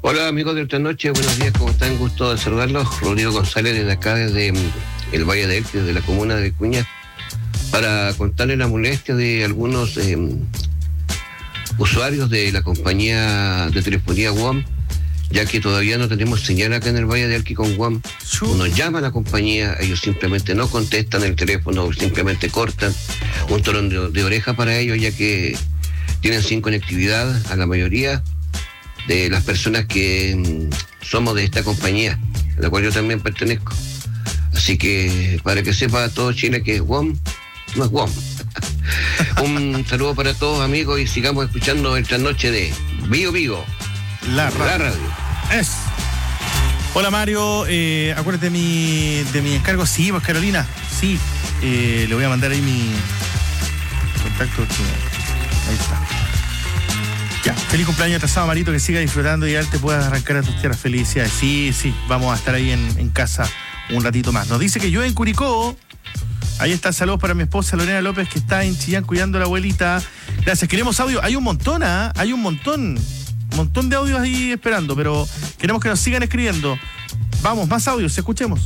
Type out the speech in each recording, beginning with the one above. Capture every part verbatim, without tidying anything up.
Hola amigos de esta noche, buenos días, ¿cómo están? Gusto de saludarlos. Rodrigo González desde acá, desde el Valle de Elqui, desde la comuna de Vicuña, para contarles la molestia de algunos eh, usuarios de la compañía de telefonía W A M, ya que todavía no tenemos señal acá en el Valle de Elqui con W A M. Uno llama a la compañía, ellos simplemente no contestan el teléfono, simplemente cortan. Un tirón de, de oreja para ellos, ya que tienen sin conectividad a la mayoría de las personas que mmm, somos de esta compañía, a la cual yo también pertenezco. Así que para que sepa todo Chile que W A M no es W A M. Un saludo para todos amigos y sigamos escuchando esta noche de Bio Bio, la radio. La radio. Es. Hola Mario, eh, acuérdate de mi, de mi encargo. Sí, pues Carolina, sí. Eh, le voy a mandar ahí mi contacto. Ahí está. Ya, feliz cumpleaños atrasado, Marito, que siga disfrutando y ya te puedas arrancar a tus tierras. Felicidades. Sí, sí, vamos a estar ahí en, en casa un ratito más. Nos dice que yo en Curicó, ahí está, saludos para mi esposa Lorena López, que está en Chillán cuidando a la abuelita. Gracias, queremos audio. Hay un montón, ¿ah? ¿eh? Hay un montón, un montón de audios ahí esperando, pero queremos que nos sigan escribiendo. Vamos, más audios, escuchemos.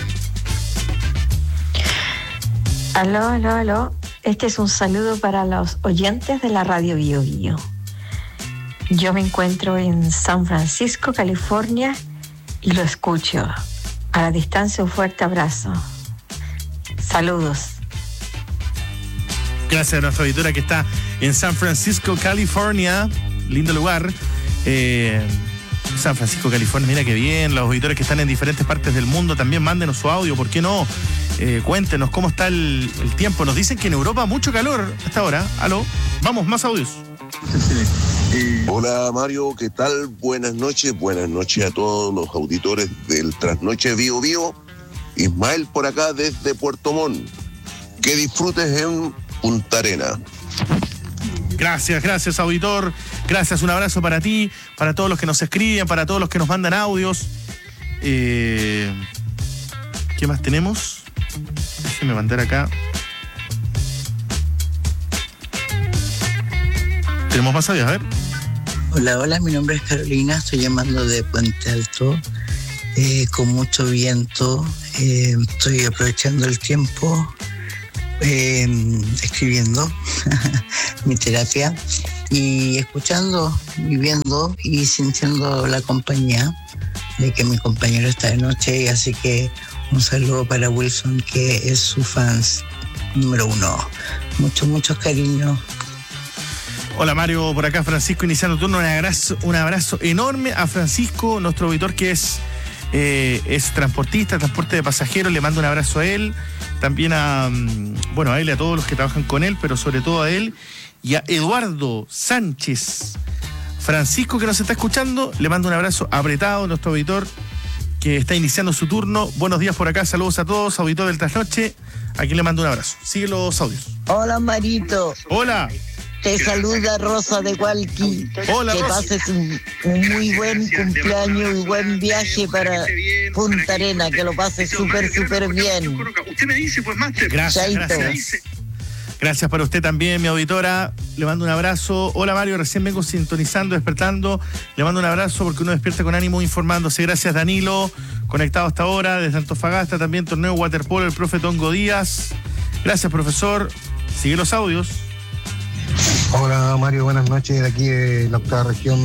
Aló, aló, aló. Este es un saludo para los oyentes de la radio Bio Bio. Yo me encuentro en San Francisco, California, y lo escucho. A la distancia, un fuerte abrazo. Saludos. Gracias a nuestra auditora que está en San Francisco, California. Lindo lugar. Eh, San Francisco, California, mira qué bien. Los auditores que están en diferentes partes del mundo también mándenos su audio, ¿por qué no? Eh, cuéntenos cómo está el, el tiempo. Nos dicen que en Europa mucho calor hasta ahora. Aló, vamos, más audios. Hola Mario, ¿qué tal? Buenas noches, buenas noches a todos los auditores del Trasnoche Bio Bio. Ismael por acá desde Puerto Montt. Que disfrutes en Punta Arena. Gracias, gracias auditor. Gracias, un abrazo para ti, para todos los que nos escriben, para todos los que nos mandan audios. Eh, ¿Qué más tenemos? Déjenme mandar acá. Tenemos más audios, a ver. Hola, hola, mi nombre es Carolina, estoy llamando de Puente Alto, eh, con mucho viento, eh, estoy aprovechando el tiempo, eh, escribiendo mi terapia y escuchando, viviendo y sintiendo la compañía de que mi compañero está de noche, y así que un saludo para Wilson, que es su fans número uno. Muchos, muchos cariños. Hola Mario, por acá Francisco iniciando turno. Un abrazo, un abrazo enorme a Francisco, nuestro auditor que es, eh, es transportista, transporte de pasajeros. Le mando un abrazo a él, también a, bueno, a él y a todos los que trabajan con él, pero sobre todo a él y a Eduardo Sánchez. Francisco, que nos está escuchando, le mando un abrazo apretado a nuestro auditor que está iniciando su turno. Buenos días por acá, saludos a todos, auditor del Trasnoche. Aquí le mando un abrazo. Sigue los audios. Hola Marito. Hola. Te saluda Rosa de Hualqui. Hola, que Rosa. pases un, un muy buen cumpleaños y buen viaje para Punta Arena, que lo pases súper, súper bien. Usted me dice, pues, máster. Gracias, Chaito. gracias. Gracias para usted también, mi auditora. Le mando un abrazo. Hola Mario, recién vengo sintonizando, despertando. Le mando un abrazo porque uno despierta con ánimo informándose. Gracias Danilo, conectado hasta ahora. Desde Antofagasta también torneo waterpolo, el profe Tongo Díaz. Gracias profesor. Sigue los audios. Hola Mario, buenas noches, de aquí de la octava región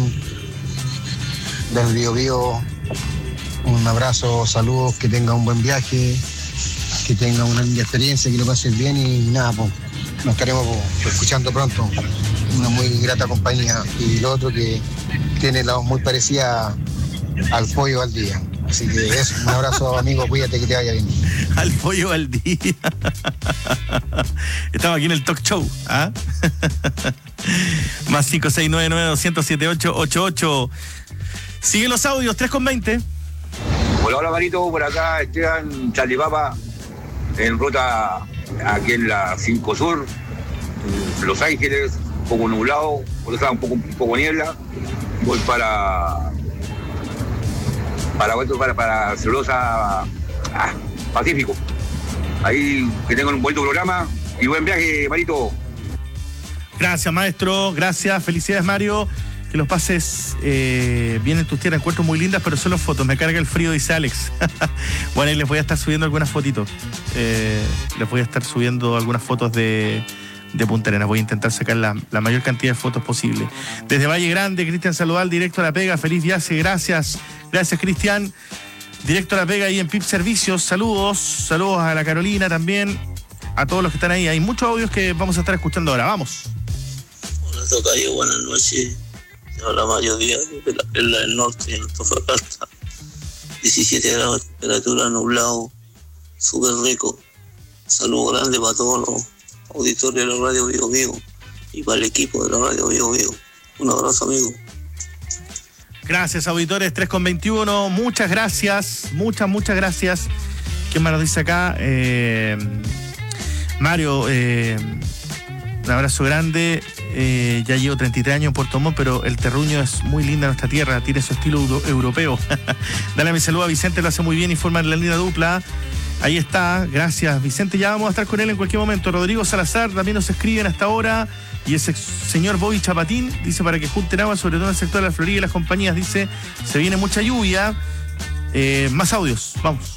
del Bio Bio. Un abrazo, saludos, que tenga un buen viaje, que tenga una linda experiencia, que lo pases bien y nada, pues, nos estaremos pues, escuchando pronto. Una muy grata compañía. Y lo otro que tiene la voz muy parecida al Pollo al Día. Así que eso, un abrazo amigo, cuídate, que te vaya bien. Al Pollo al Día. Estamos aquí en el talk show, ¿ah? Más cinco seis nueve nueve dos cero cero siete ocho ocho ocho. Siguen los audios, tres con veinte. Hola, hola Marito, por acá Esteban Chalipapa, en ruta aquí en la cinco Sur, Los Ángeles, un poco nublado, por eso un poco, un poco niebla. Voy para para para, para Celosa, ah, Pacífico. Ahí que tengan un buen programa y buen viaje, Marito. Gracias, maestro. Gracias. Felicidades, Mario. Que los pases eh, bien en tus tierras, encuentro muy lindas, pero solo fotos. Me carga el frío, dice Alex. Bueno, ahí les voy a estar subiendo algunas fotitos. Eh, les voy a estar subiendo algunas fotos de, de Punta Arenas. Voy a intentar sacar la, la mayor cantidad de fotos posible. Desde Valle Grande, Cristian Saludal, directo a La Pega. Feliz viaje, gracias. Gracias, Cristian. Directo a La Pega ahí en P I P Servicios. Saludos. Saludos a la Carolina también. A todos los que están ahí. Hay muchos audios que vamos a estar escuchando ahora. Vamos. Hola, tocayo. Buenas noches. Hola, Mario Díaz, de la Perla del Norte, en Antofagasta. diecisiete grados de temperatura, nublado, súper rico. Saludo grande para todos los auditores de la Radio Vivo Vivo y para el equipo de la Radio Vivo Vivo. Un abrazo, amigo. Gracias, auditores. tres con veintiuno. Muchas gracias. Muchas, muchas gracias. ¿Quién más nos dice acá? Eh, Mario, eh, un abrazo grande. Eh, ya llevo treinta y tres años en Puerto Montt, pero el terruño es muy linda nuestra tierra, tiene su estilo euro- europeo. Dale mi saludo a Vicente, lo hace muy bien, informa en la línea dupla. Ahí está, gracias Vicente, ya vamos a estar con él en cualquier momento. Rodrigo Salazar también nos escriben hasta ahora. Y ese señor Bobby Chapatín dice para que junten agua, sobre todo en el sector de la Florida y las compañías. Dice, se viene mucha lluvia. Eh, más audios, vamos.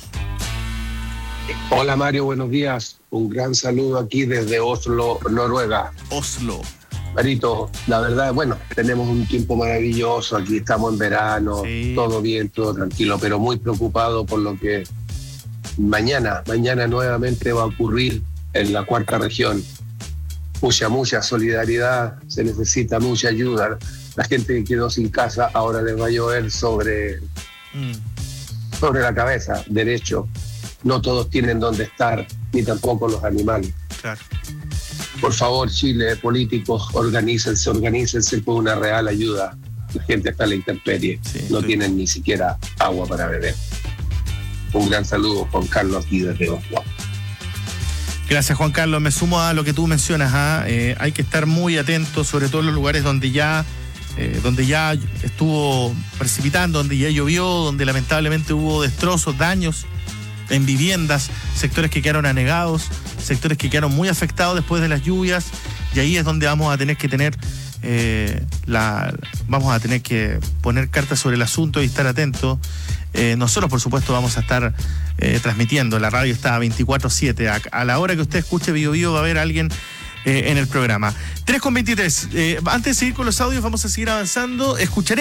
Hola Mario, buenos días. Un gran saludo aquí desde Oslo, Noruega. Oslo. Marito, la verdad, bueno, tenemos un tiempo maravilloso, aquí estamos en verano, sí. Todo bien, todo tranquilo, pero muy preocupado por lo que mañana, mañana nuevamente va a ocurrir en la cuarta región. Mucha, mucha solidaridad, se necesita mucha ayuda. La gente que quedó sin casa ahora les va a llover sobre, mm. sobre la cabeza, derecho. No todos tienen dónde estar, ni tampoco los animales. Claro. Por favor, Chile, políticos, organícense, organícense con una real ayuda. La gente está a la intemperie, sí, no sí. tienen ni siquiera agua para beber. Un gran saludo, Juan Carlos, aquí desde Oslo. Gracias, Juan Carlos. Me sumo a lo que tú mencionas. ¿ah? Eh, hay que estar muy atentos, sobre todo en los lugares donde ya, eh, donde ya estuvo precipitando, donde ya llovió, donde lamentablemente hubo destrozos, daños en viviendas, sectores que quedaron anegados, sectores que quedaron muy afectados después de las lluvias, y ahí es donde vamos a tener que tener eh, la, vamos a tener que poner cartas sobre el asunto y estar atentos. Eh, nosotros, por supuesto, vamos a estar eh, transmitiendo. La radio está veinticuatro siete. A, a la hora que usted escuche Bio Bio va a haber alguien eh, en el programa. tres con veintitrés. Eh, antes de seguir con los audios, vamos a seguir avanzando. Escucharé